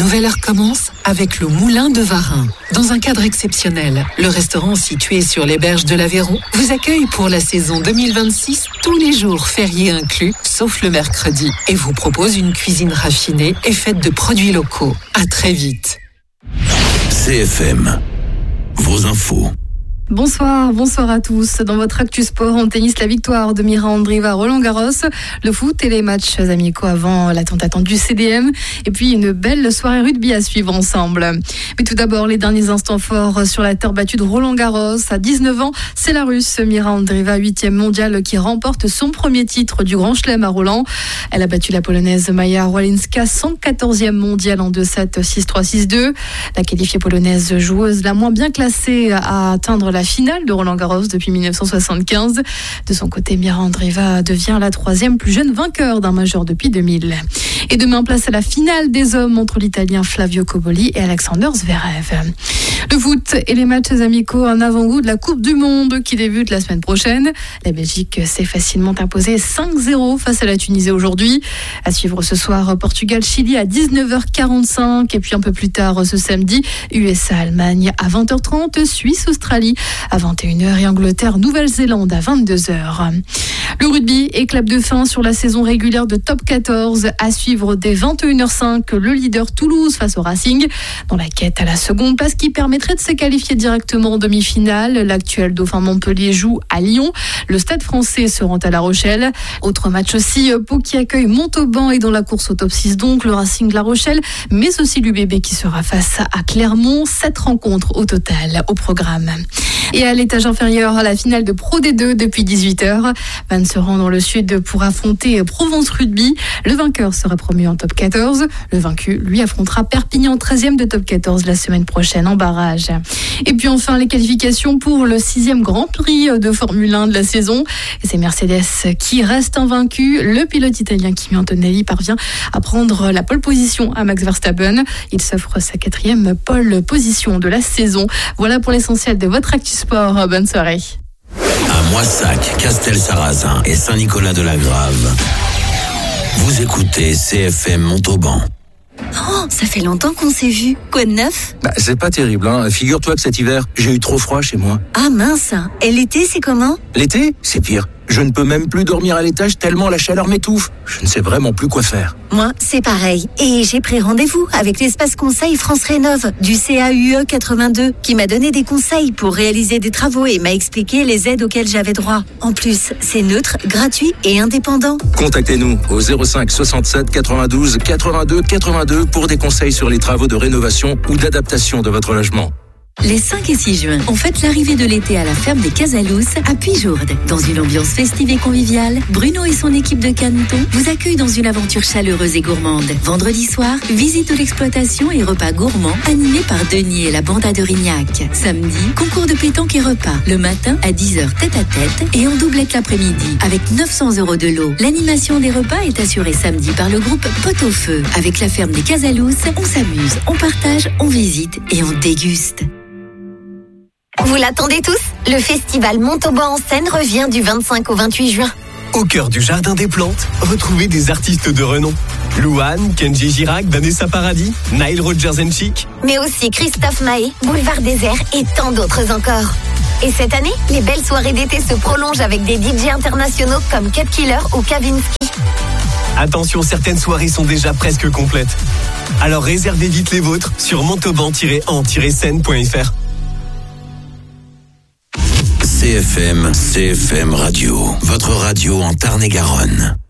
nouvelle heure commence avec le Moulin de Varin. Dans un cadre exceptionnel, le restaurant situé sur les berges de l'Aveyron vous accueille pour la saison 2026, tous les jours fériés inclus, sauf le mercredi, et vous propose une cuisine raffinée et faite de produits locaux. À très vite. CFM, vos infos. Bonsoir à tous. Dans votre Actu Sport, en tennis, la victoire de Mira Andreeva à Roland-Garros, le foot et les matchs amicaux avant l'attente attendue CDM, et puis une belle soirée rugby à suivre ensemble. Mais tout d'abord, les derniers instants forts sur la terre battue de Roland-Garros. À 19 ans, c'est la Russe Mira Andreeva, 8e mondiale, qui remporte son premier titre du Grand Chelem à Roland. Elle a battu la Polonaise Maja Walinska, 114e mondiale en 2-7, 6-3, 6-2. La qualifiée polonaise joueuse la moins bien classée à atteindre la finale de Roland-Garros depuis 1975. De son côté, Mira Andreeva devient la 3e plus jeune vainqueur d'un major depuis 2000. Et demain, place à la finale des hommes entre l'Italien Flavio Cobolli et Alexander Zverev. Le foot et les matchs amicaux, un avant-goût de la Coupe du Monde qui débute la semaine prochaine. La Belgique s'est facilement imposée 5-0 face à la Tunisie aujourd'hui. À suivre ce soir, Portugal-Chili à 19h45. Et puis un peu plus tard ce samedi, USA-Allemagne à 20h30, Suisse-Australie à 21h et Angleterre-Nouvelle-Zélande à 22h. Le rugby et clap de fin sur la saison régulière de Top 14. À suivre dès 21h05, le leader Toulouse face au Racing, dans la quête à la seconde place qui permettrait de se qualifier directement en demi-finale. L'actuel dauphin Montpellier joue à Lyon. Le Stade Français se rend à La Rochelle. Autre match aussi, Pau qui accueille Montauban et dans la course au top 6 donc le Racing de La Rochelle, mais aussi l'UBB qui sera face à Clermont. 7 rencontres au total au programme. Et à l'étage inférieur, à la finale de Pro D2 depuis 18h. Vannes se rend dans le sud pour affronter Provence Rugby. Le vainqueur sera promu en top 14. Le vaincu, lui, affrontera Perpignan 13e de top 14 la semaine prochaine en barrage. Et puis enfin, les qualifications pour le 6e Grand Prix de Formule 1 de la saison. Et c'est Mercedes qui reste invaincu. Le pilote italien Kimi Antonelli parvient à prendre la pole position à Max Verstappen. Il s'offre sa 4e pole position de la saison. Voilà pour l'essentiel de votre Actu Sport. Bonne soirée. À Moissac, Castel-Sarrazin et Saint-Nicolas-de-la-Grave. Vous écoutez CFM Montauban. Oh, ça fait longtemps qu'on s'est vu. Quoi de neuf ? C'est pas terrible, hein. Figure-toi que cet hiver, j'ai eu trop froid chez moi. Ah mince. Et l'été, c'est comment ? L'été, c'est pire. Je ne peux même plus dormir à l'étage tellement la chaleur m'étouffe. Je ne sais vraiment plus quoi faire. Moi, c'est pareil. Et j'ai pris rendez-vous avec l'espace conseil France Rénov du CAUE 82 qui m'a donné des conseils pour réaliser des travaux et m'a expliqué les aides auxquelles j'avais droit. En plus, c'est neutre, gratuit et indépendant. Contactez-nous au 05 67 92 82 82 pour des conseils sur les travaux de rénovation ou d'adaptation de votre logement. Les 5 et 6 juin, on fête l'arrivée de l'été à la ferme des Casalous à Puyjourde. Dans une ambiance festive et conviviale, Bruno et son équipe de canetons vous accueillent dans une aventure chaleureuse et gourmande. Vendredi soir, visite de l'exploitation et repas gourmands animés par Denis et la banda de Rignac. Samedi, concours de pétanque et repas. Le matin, à 10h tête à tête et en doublette l'après-midi avec 900 € de lot. L'animation des repas est assurée samedi par le groupe Pot au Feu. Avec la ferme des Casalous, on s'amuse, on partage, on visite et on déguste. Vous l'attendez tous ? Le festival Montauban en scène revient du 25 au 28 juin. Au cœur du Jardin des Plantes, retrouvez des artistes de renom. Louane, Kenji Girac, Vanessa Paradis, Nile Rodgers & Chic. Mais aussi Christophe Maé, Boulevard Désert et tant d'autres encore. Et cette année, les belles soirées d'été se prolongent avec des DJ internationaux comme Cut Killer ou Kavinsky. Attention, certaines soirées sont déjà presque complètes. Alors réservez vite les vôtres sur montauban-en-scène.fr. CFM Radio, votre radio en Tarn-et-Garonne.